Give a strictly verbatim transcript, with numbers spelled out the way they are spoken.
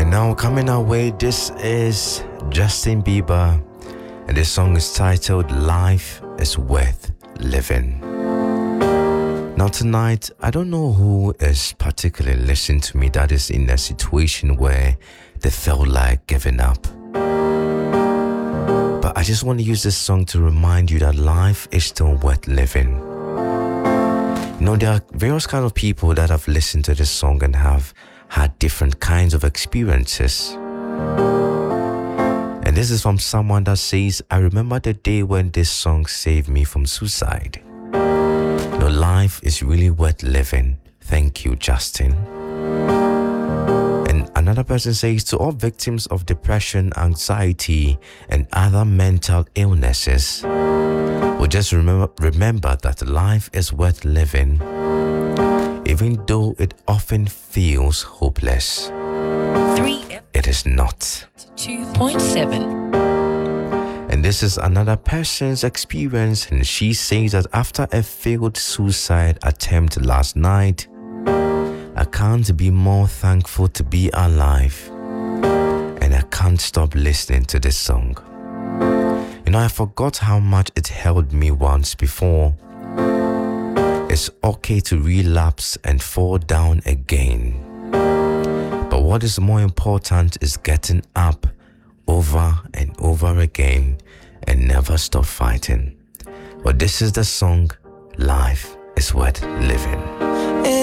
Now coming our way, this is Justin Bieber, and this song is titled Life is Worth Living. Now tonight, I don't know who is particularly listening to me that is in a situation where they felt like giving up. But I just want to use this song to remind you that life is still worth living. You know, there are various kinds of people that have listened to this song and have had different kinds of experiences. And this is from someone that says, I remember the day when this song saved me from suicide. You know, life is really worth living. Thank you, Justin. And another person says, to all victims of depression, anxiety, and other mental illnesses, well, just remember, remember that life is worth living, even though it often feels hopeless. Three. It is not. two point seven. And this is another person's experience, and she says that after a failed suicide attempt last night, I can't be more thankful to be alive, and I can't stop listening to this song. You know, I forgot how much it held me once before. It's okay to relapse and fall down again. But what is more important is getting up over and over again and never stop fighting. But this is the song, Life is Worth Living.